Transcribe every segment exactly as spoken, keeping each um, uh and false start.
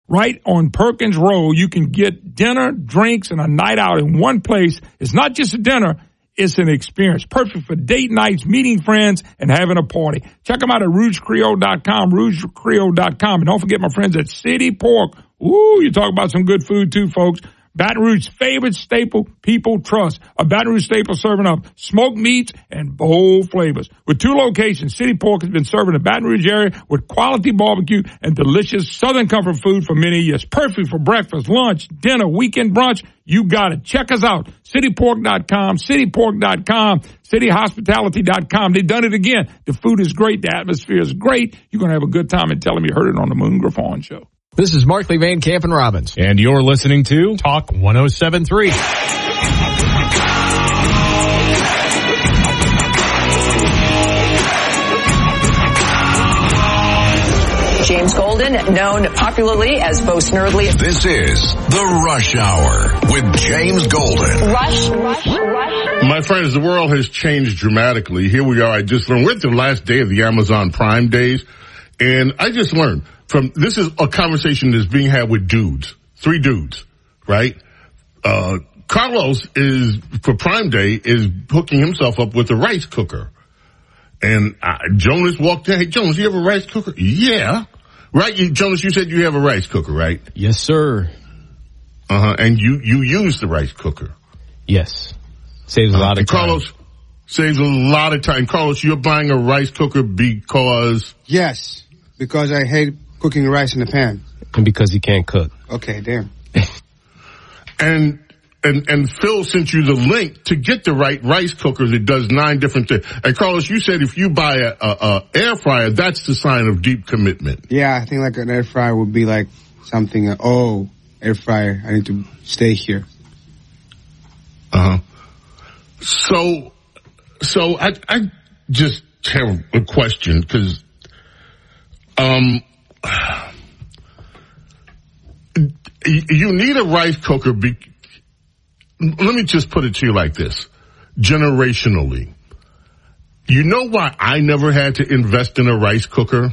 right on Perkins Road. You can get dinner, drinks, and a night out in one place. It's not just a dinner. It's an experience. Perfect for date nights, meeting friends, and having a party. Check them out at rouge creole dot com, rouge creole dot com. And don't forget my friends at City Pork. Ooh, you talk about some good food too, folks. Baton Rouge's favorite staple people trust. A Baton Rouge staple serving up smoked meats and bold flavors. With two locations, City Pork has been serving the Baton Rouge area with quality barbecue and delicious Southern comfort food for many years. Perfect for breakfast, lunch, dinner, weekend brunch. You got it. Check us out. city pork dot com, city pork dot com, city hospitality dot com. They've done it again. The food is great. The atmosphere is great. You're going to have a good time and tell them you heard it on the Moon Griffon Show. This is Markley, Van Camp, and Robbins. And you're listening to Talk one oh seven point three. James Golden, known popularly as Bo Snerdley. This is The Rush Hour with James Golden. Rush, rush, rush. My friends, the world has changed dramatically. Here we are. I just learned. We're at the last day of the Amazon Prime days, and I just learned from, this is a conversation that's being had with dudes, three dudes, right? Uh, Carlos is, for Prime Day, is hooking himself up with a rice cooker. And uh, Jonas walked in. Hey, Jonas, you have a rice cooker? Yeah. Right? You, Jonas, you said you have a rice cooker, right? Yes, sir. Uh-huh. And you, you use the rice cooker? Yes. Saves a lot uh, of time. Carlos saves a lot of time. Carlos, you're buying a rice cooker because? Yes, because I hate cooking rice in the pan. And because he can't cook. Okay, damn. and and and Phil sent you the link to get the right rice cooker that does nine different things. And Carlos, you said if you buy a, a, a air fryer, that's the sign of deep commitment. Yeah, I think like an air fryer would be like something, uh, oh, air fryer, I need to stay here. Uh-huh. So, so I, I just have a question because, um, you need a rice cooker. Be, let me just put it to you like this. Generationally, you know why I never had to invest in a rice cooker?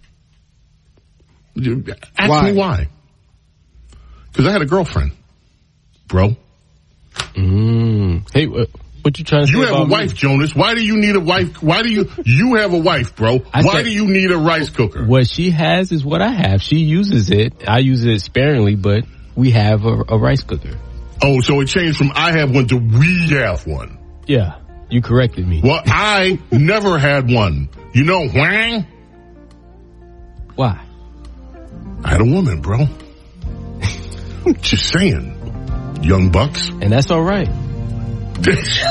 Ask why? me why. Because I had a girlfriend, bro. Mm. Hey, what, what you trying to say You have about a wife, me? Jonas. Why do you need a wife? Why do you, you have a wife, bro. I Why said, do you need a rice cooker? What she has is what I have. She uses it. I use it sparingly, but we have a, a rice cooker. Oh, so it changed from I have one to we have one. Yeah, you corrected me. Well, I never had one. You know why? Why? I had a woman, bro. Just saying. Young bucks. And that's all right. I'm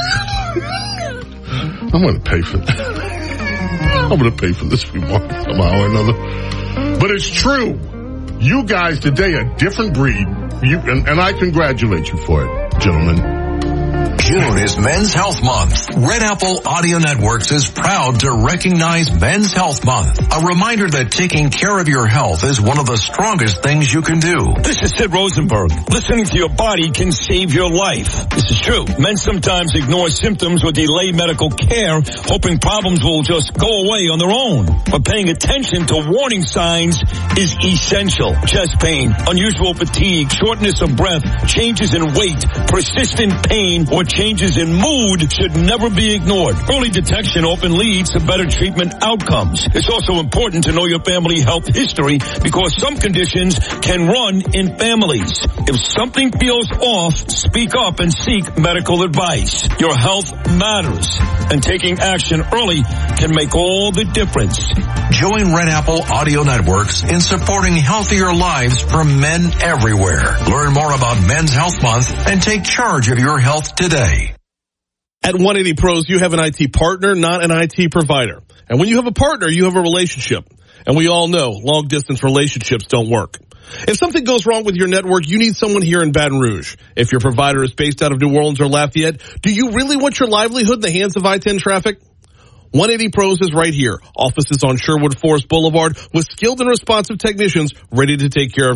going to pay for that. I'm going to pay for this remark somehow or another. But it's true. You guys today are a different breed. You, and, and I congratulate you for it, gentlemen. June is Men's Health Month. Red Apple Audio Networks is proud to recognize Men's Health Month. A reminder that taking care of your health is one of the strongest things you can do. This is Sid Rosenberg. Listening to your body can save your life. This is true. Men sometimes ignore symptoms or delay medical care, hoping problems will just go away on their own. But paying attention to warning signs is essential. Chest pain, unusual fatigue, shortness of breath, changes in weight, persistent pain, or changes in mood should never be ignored. Early detection often leads to better treatment outcomes. It's also important to know your family health history because some conditions can run in families. If something feels off, speak up and seek medical advice. Your health matters, and taking action early can make all the difference. Join Red Apple Audio Networks in supporting healthier lives for men everywhere. Learn more about Men's Health Month and take charge of your health today. At one eighty Pros, you have an I T partner, not an I T provider. And when you have a partner, you have a relationship. And we all know long-distance relationships don't work. If something goes wrong with your network, you need someone here in Baton Rouge. If your provider is based out of New Orleans or Lafayette, do you really want your livelihood in the hands of I ten traffic? one eighty Pros is right here. Offices on Sherwood Forest Boulevard with skilled and responsive technicians ready to take care of you.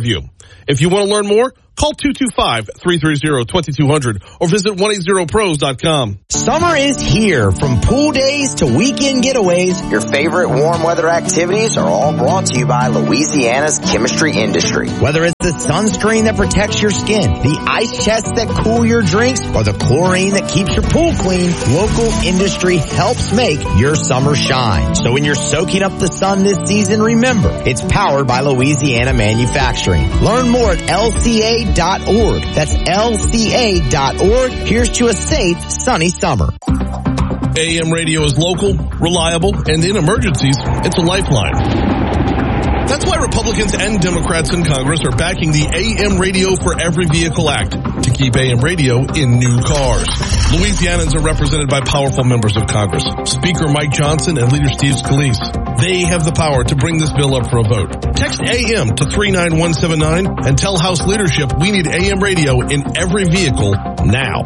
If you want to learn more, call two two five, three three zero, two two zero zero or visit one eight zero pros dot com. Summer is here. From pool days to weekend getaways, your favorite warm weather activities are all brought to you by Louisiana's chemistry industry. Whether it's the sunscreen that protects your skin, the ice chests that cool your drinks, or the chlorine that keeps your pool clean, local industry helps make your summer shine. So when you're soaking up the sun this season, remember, it's powered by Louisiana Manufacturing. Learn more at L C A dot org. That's L C A dot org. Here's to a safe, sunny summer. A M radio is local, reliable, and in emergencies, it's a lifeline. That's why Republicans and Democrats in Congress are backing the A M Radio for Every Vehicle Act to keep A M radio in new cars. Louisianans are represented by powerful members of Congress, Speaker Mike Johnson and Leader Steve Scalise. They have the power to bring this bill up for a vote. Text A M to three nine one seven nine and tell House leadership we need A M radio in every vehicle now.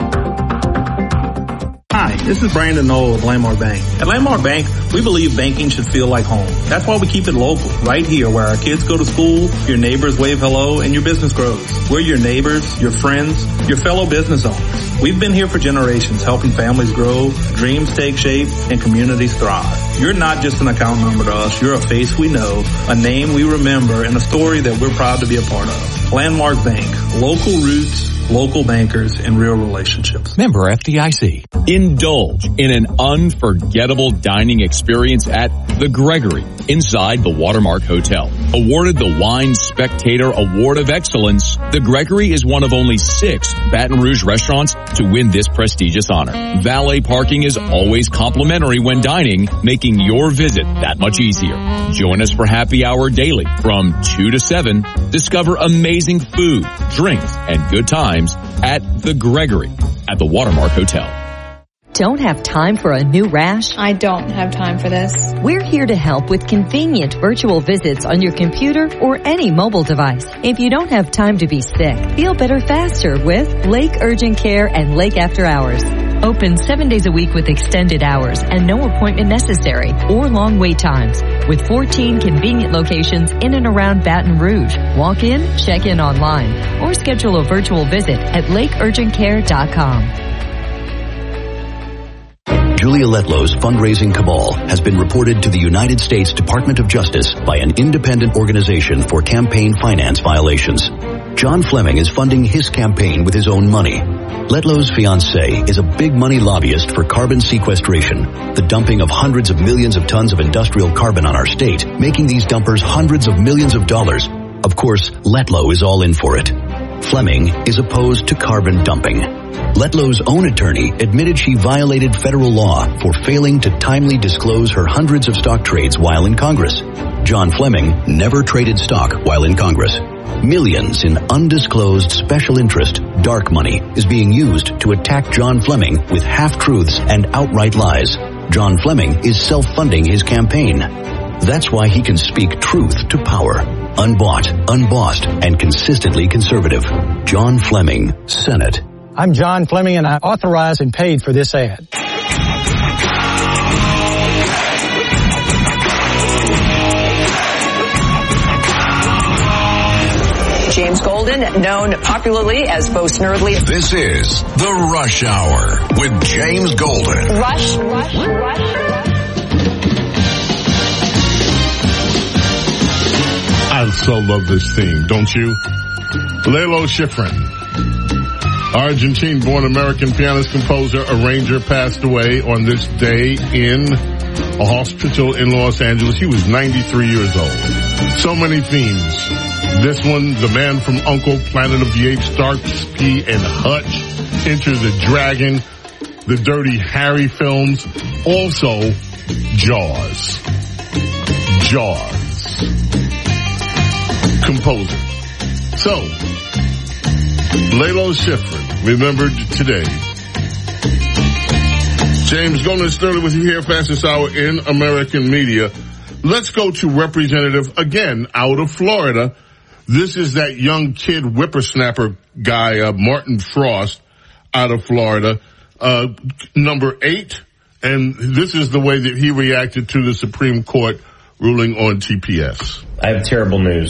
Hi, this is Brandon Knoll of Landmark Bank. At Landmark Bank, we believe banking should feel like home. That's why we keep it local, right here where our kids go to school, your neighbors wave hello, and your business grows. We're your neighbors, your friends, your fellow business owners. We've been here for generations, helping families grow, dreams take shape, and communities thrive. You're not just an account number to us. You're a face we know, a name we remember, and a story that we're proud to be a part of. Landmark Bank, local roots, local bankers, and real relationships. Member F D I C. Indulge in an unforgettable dining experience at The Gregory inside the Watermark Hotel. Awarded the Wine Spectator Award of Excellence, The Gregory is one of only six Baton Rouge restaurants to win this prestigious honor. Valet parking is always complimentary when dining, making your visit that much easier. Join us for happy hour daily from two to seven. Discover amazing food, drinks, and good times at The Gregory at the Watermark Hotel. Don't have time for a new rash? I don't have time for this. We're here to help with convenient virtual visits on your computer or any mobile device. If you don't have time to be sick, feel better faster with Lake Urgent Care and Lake After Hours. Open seven days a week with extended hours and no appointment necessary or long wait times. With fourteen convenient locations in and around Baton Rouge. Walk in, check in online, or schedule a virtual visit at lake urgent care dot com. Julia Letlow's fundraising cabal has been reported to the United States Department of Justice by an independent organization for campaign finance violations. John Fleming is funding his campaign with his own money. Letlow's fiancé is a big money lobbyist for carbon sequestration, the dumping of hundreds of millions of tons of industrial carbon on our state, making these dumpers hundreds of millions of dollars. Of course, Letlow is all in for it. Fleming is opposed to carbon dumping. Letlow's own attorney admitted she violated federal law for failing to timely disclose her hundreds of stock trades while in Congress. John Fleming never traded stock while in Congress. Millions in undisclosed special interest, dark money, is being used to attack John Fleming with half-truths and outright lies. John Fleming is self-funding his campaign. That's why he can speak truth to power. Unbought, unbossed, and consistently conservative. John Fleming, Senate. I'm John Fleming, and I authorized and paid for this ad. James Golden, known popularly as Bo Snerdley. This is The Rush Hour with James Golden. Rush, rush, rush. I so love this theme, don't you? Lalo Schifrin, Argentine-born American pianist, composer, arranger, passed away on this day in a hospital in Los Angeles. He was ninety-three years old. So many themes. This one, The Man from U N C L E, Planet of the Apes, Starsky and Hutch, Enter the Dragon, the Dirty Harry films, also Jaws. Jaws. Composer. So, Lalo Schifrin, remembered today. James Golden Sterling with you here, fastest hour in American media. Let's go to representative, again, out of Florida. This is that young kid whippersnapper guy, uh, Martin Frost, out of Florida, uh, number eight. And this is the way that he reacted to the Supreme Court ruling on T P S. I have terrible news.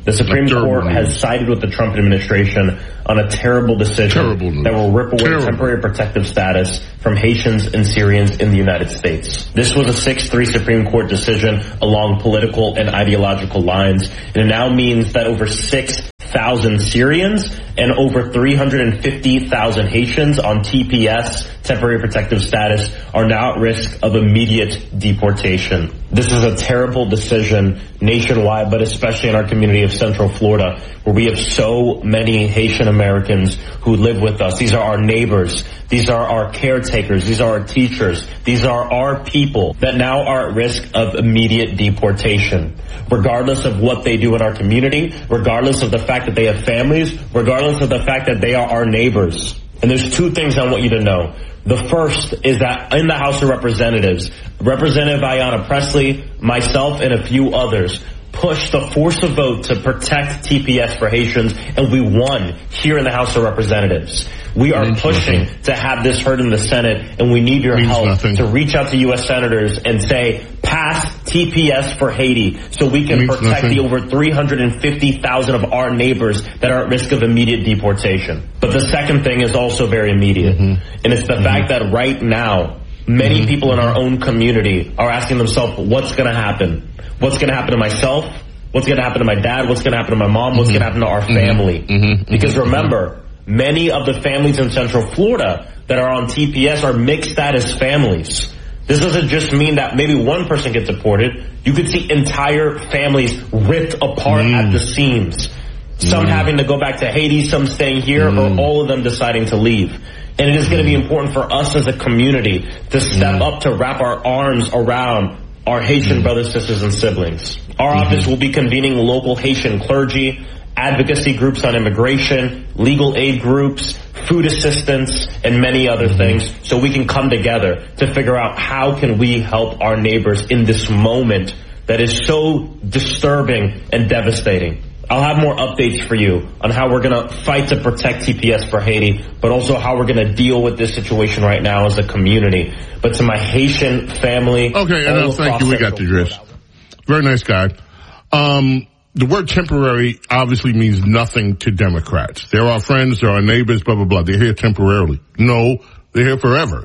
The Supreme Court has sided with the Trump administration on a terrible decision terrible that will rip away terrible. temporary protective status from Haitians and Syrians in the United States. This was a six three Supreme Court decision along political and ideological lines, and it now means that over six thousand Syrians and over three hundred fifty thousand Haitians on T P S, temporary protective status, are now at risk of immediate deportation. This is a terrible decision nationwide, but especially in our community of Central Florida, where we have so many Haitian Americans who live with us. These are our neighbors. These are our caretakers. These are our teachers. These are our people that now are at risk of immediate deportation, regardless of what they do in our community, regardless of the fact that they have families, regardless of the fact that they are our neighbors. And there's two things I want you to know. The first is that in the House of Representatives, Representative Ayanna Pressley, myself, and a few others pushed to force a vote to protect T P S for Haitians, and we won here in the House of Representatives. We are pushing to have this heard in the Senate, and we need your help nothing. to reach out to U S senators and say, pass T P S for Haiti so we can protect nothing. the over three hundred fifty thousand of our neighbors that are at risk of immediate deportation. But the second thing is also very immediate, mm-hmm. and it's the mm-hmm. fact that right now, many mm-hmm. people in our own community are asking themselves, what's going to happen? What's going to happen to myself? What's going to happen to my dad? What's going to happen to my mom? What's mm-hmm. going to happen to our family? Mm-hmm. Because remember, many of the families in Central Florida that are on T P S are mixed status families. This doesn't just mean that maybe one person gets deported. You could see entire families ripped apart mm. at the seams. Some mm. having to go back to Haiti, some staying here, mm. or all of them deciding to leave. And it is going to be important for us as a community to step mm. up to wrap our arms around our Haitian mm. brothers, sisters, and siblings. Our mm-hmm. office will be convening local Haitian clergy, advocacy groups on immigration, legal aid groups, food assistance, and many other mm-hmm. things, so we can come together to figure out how can we help our neighbors in this moment that is so disturbing and devastating. I'll have more updates for you on how we're going to fight to protect T P S for Haiti, but also how we're going to deal with this situation right now as a community. But to my Haitian family... Okay, and thank you. We got the gist. Very nice guy. Um... The word temporary obviously means nothing to Democrats. They're our friends, they're our neighbors, blah, blah, blah. They're here temporarily. No, they're here forever.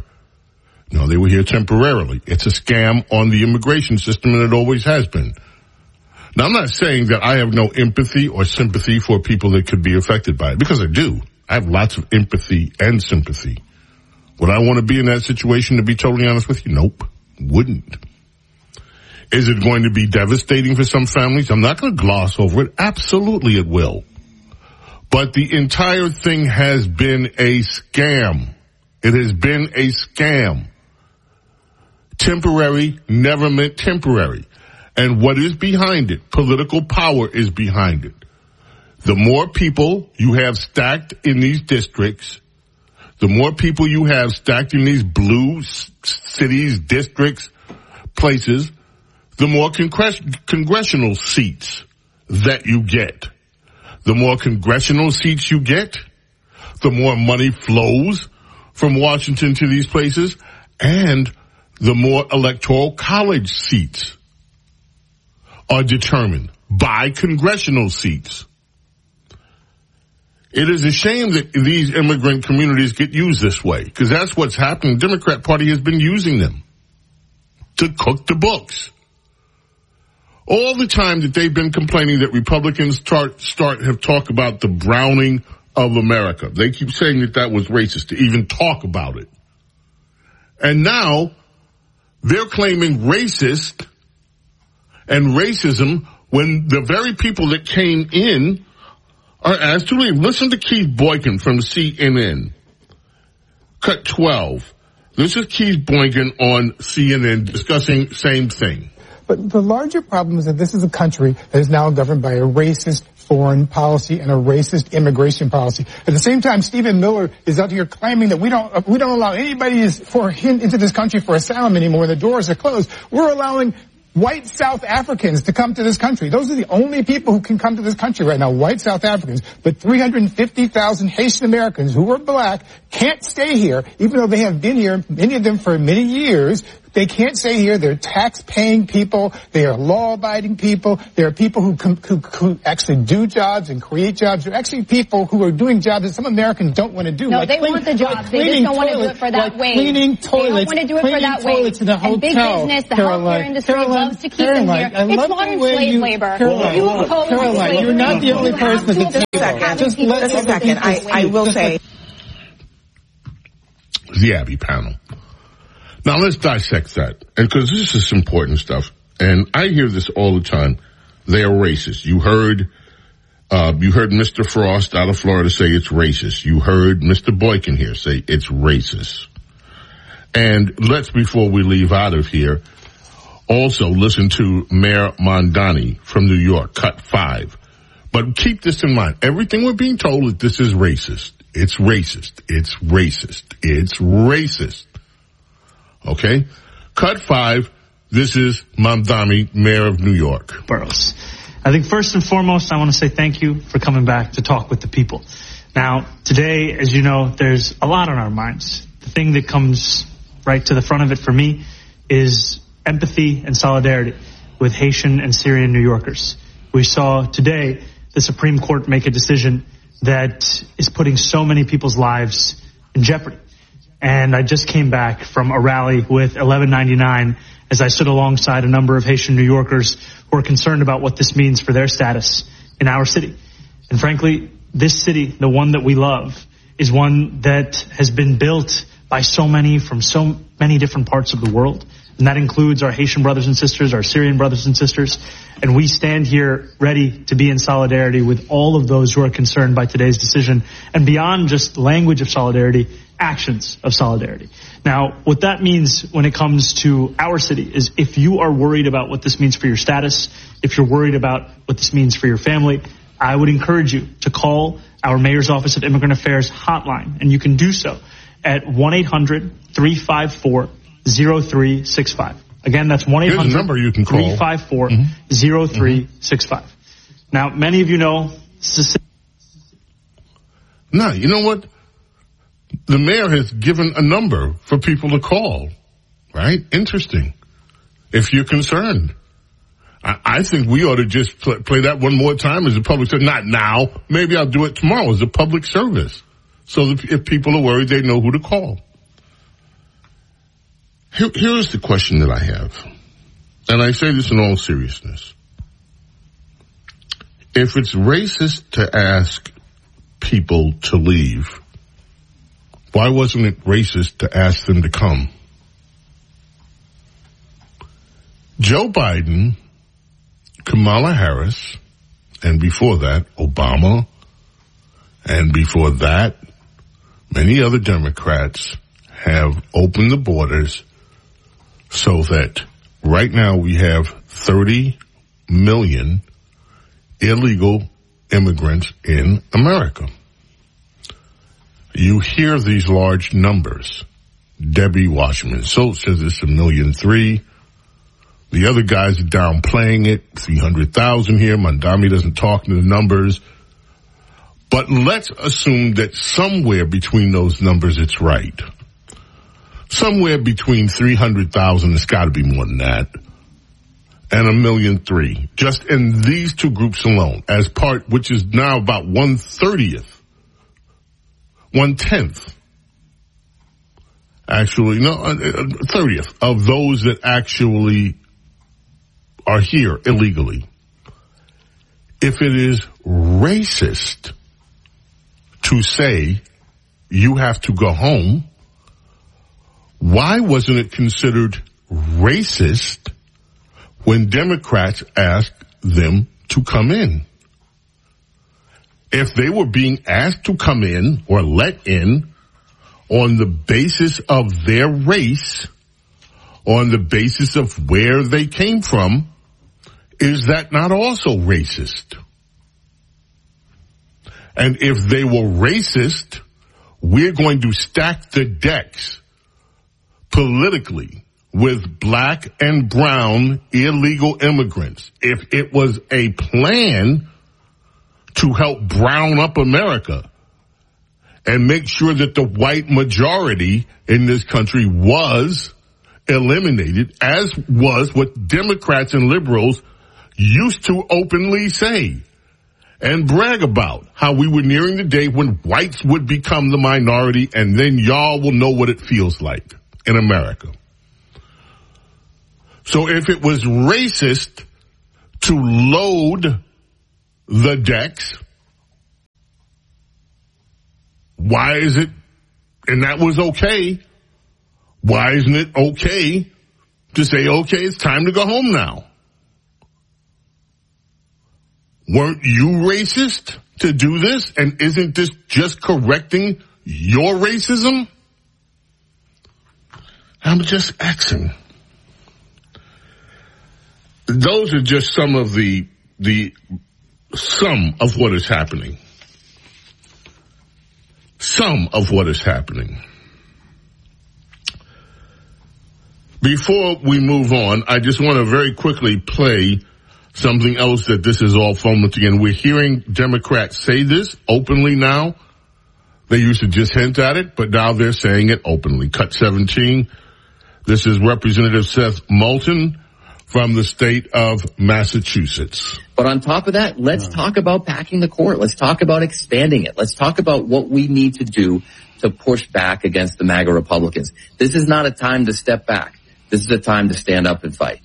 No, they were here temporarily. It's a scam on the immigration system, and it always has been. Now, I'm not saying that I have no empathy or sympathy for people that could be affected by it, because I do. I have lots of empathy and sympathy. Would I want to be in that situation, to be totally honest with you? Nope. Wouldn't. Is it going to be devastating for some families? I'm not going to gloss over it. Absolutely it will. But the entire thing has been a scam. It has been a scam. Temporary never meant temporary. And what is behind it? Political power is behind it. The more people you have stacked in these districts, the more people you have stacked in these blue cities, districts, places, the more congress- congressional seats that you get. The more congressional seats you get, the more money flows from Washington to these places, and the more electoral college seats are determined by congressional seats. It is a shame that these immigrant communities get used this way, because that's what's happening. The Democrat Party has been using them to cook the books. All the time that they've been complaining that Republicans start, start have talked about the browning of America. They keep saying that that was racist to even talk about it. And now they're claiming racist and racism when the very people that came in are asked to leave. Listen to Keith Boykin from C N N. Cut twelve. This is Keith Boykin on C N N discussing same thing. But the larger problem is that this is a country that is now governed by a racist foreign policy and a racist immigration policy. At the same time, Stephen Miller is out here claiming that we don't we don't allow anybody for him into this country for asylum anymore. The doors are closed. We're allowing white South Africans to come to this country. Those are the only people who can come to this country right now, white South Africans. But three hundred fifty thousand Haitian Americans who are black can't stay here, even though they have been here, many of them for many years, They can't say here they're tax-paying people, they are law-abiding people, there are people who, com- who, who actually do jobs and create jobs. There are actually people who are doing jobs that some Americans don't want to do. No, like they clean, want the jobs. like they just don't want to do toilet, it for that like wage. Cleaning toilets. They don't want to do it for that wage. In a and big hotel. business, the Caroline, healthcare industry Caroline, loves to keep Caroline, them here. I It's love modern the way slave you, labor. Caroline, you oppose Caroline, slavery. you're not the only You person have at the to table. oppose Just let slavery. just a second. I, I will say. The Abby panel. Now let's dissect that, and because this is important stuff, and I hear this all the time. They are racist. You heard, uh, you heard Mister Frost out of Florida say it's racist. You heard Mister Boykin here say it's racist. And let's, before we leave out of here, also listen to Mayor Mondani from New York, cut five. But keep this in mind. Everything we're being told that this is racist. It's racist. It's racist. It's racist. Okay? Cut five. This is Mamdani, Mayor of New York. Boroughs. I think first and foremost, I want to say thank you for coming back to talk with the people. Now, today, as you know, there's a lot on our minds. The thing that comes right to the front of it for me is empathy and solidarity with Haitian and Syrian New Yorkers. We saw today the Supreme Court make a decision that is putting so many people's lives in jeopardy. And I just came back from a rally with eleven ninety-nine as I stood alongside a number of Haitian New Yorkers who are concerned about what this means for their status in our city. And frankly, this city, the one that we love, is one that has been built by so many from so many different parts of the world. And that includes our Haitian brothers and sisters, our Syrian brothers and sisters. And we stand here ready to be in solidarity with all of those who are concerned by today's decision. And beyond just language of solidarity, actions of solidarity. Now, what that means when it comes to our city is if you are worried about what this means for your status, if you're worried about what this means for your family, I would encourage you to call our Mayor's Office of Immigrant Affairs hotline. And you can do so at one eight hundred three five four zero three six five. Again, that's one eight hundred three five four zero three six five. Now, many of you know... No, you know what? The mayor has given a number for people to call, right? Interesting. If you're concerned. I, I think we ought to just play, play that one more time as a public service. Not now. Maybe I'll do it tomorrow as a public service. So that if people are worried, they know who to call. Here, here's the question that I have. And I say this in all seriousness. If it's racist to ask people to leave, why wasn't it racist to ask them to come? Joe Biden, Kamala Harris, and before that, Obama, and before that, many other Democrats have opened the borders so that right now we have thirty million illegal immigrants in America. You hear these large numbers. Debbie Wasserman Schultz says it's a million three. The other guys are downplaying it, three hundred thousand here. Mondami doesn't talk to the numbers. But let's assume that somewhere between those numbers it's right. Somewhere between three hundred thousand, it's got to be more than that, and a million three. Just in these two groups alone, as part, which is now about one thirtieth. One-tenth, actually, no, thirtieth of those that actually are here illegally. If it is racist to say you have to go home, why wasn't it considered racist when Democrats asked them to come in? If they were being asked to come in or let in on the basis of their race, on the basis of where they came from, is that not also racist? And if they were racist, we're going to stack the decks politically with black and brown illegal immigrants. If it was a plan to help brown up America and make sure that the white majority in this country was eliminated, as was what Democrats and liberals used to openly say and brag about, how we were nearing the day when whites would become the minority, and then y'all will know what it feels like in America. So if it was racist to load the decks, why is it, and that was okay, why isn't it okay to say, okay, it's time to go home now? Weren't you racist to do this? And isn't this just correcting your racism? I'm just asking. Those are just some of the, the, some of what is happening. Some of what is happening. Before we move on, I just want to very quickly play something else that this is all fomenting. And we're hearing Democrats say this openly now. They used to just hint at it, but now they're saying it openly. Cut seventeen. This is Representative Seth Moulton from the state of Massachusetts. But on top of that, let's talk about packing the court. Let's talk about expanding it. Let's talk about what we need to do to push back against the MAGA Republicans. This is not a time to step back. This is a time to stand up and fight.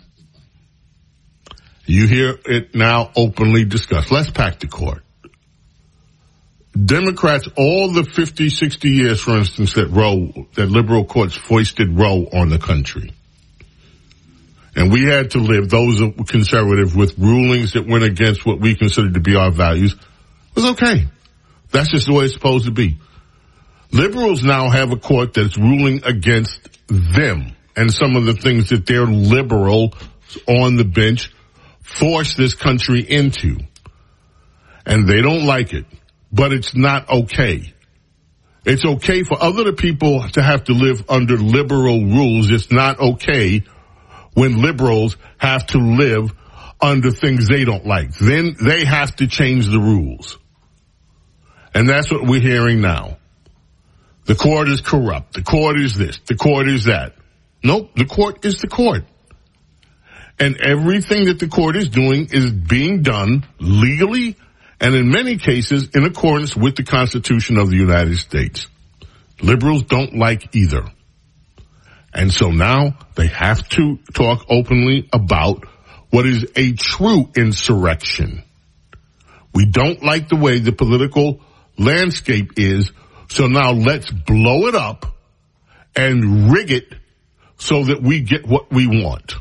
You hear it now openly discussed. Let's pack the court. Democrats, all the fifty, sixty years, for instance, that Roe, that liberal courts foisted Roe on the country. And we had to live, those that were conservative, with rulings that went against what we considered to be our values. It was okay. That's just the way it's supposed to be. Liberals now have a court that's ruling against them and some of the things that their liberal on the bench force this country into. And they don't like it, but it's not okay. It's okay for other people to have to live under liberal rules. It's not okay when liberals have to live under things they don't like. Then they have to change the rules. And that's what we're hearing now. The court is corrupt. The court is this. The court is that. Nope, the court is the court. And everything that the court is doing is being done legally and in many cases in accordance with the Constitution of the United States. Liberals don't like either. And so now they have to talk openly about what is a true insurrection. We don't like the way the political landscape is, so now let's blow it up and rig it so that we get what we want.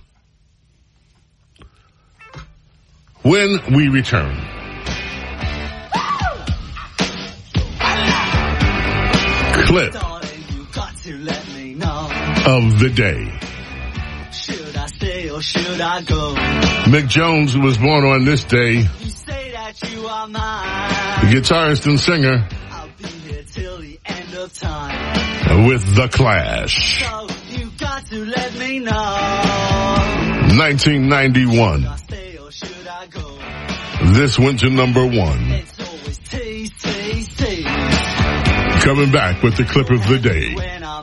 When we return. Clip of the day. Should I stay or should I go? Mick Jones was born on this day. You say that you are mine. The guitarist and singer. I'll be here till the end of time. With The Clash. So you got to let me know. nineteen ninety-one. Should I stay or should I go? This went to number one. It's always tease, tease, tease. Coming back with the clip of the day. When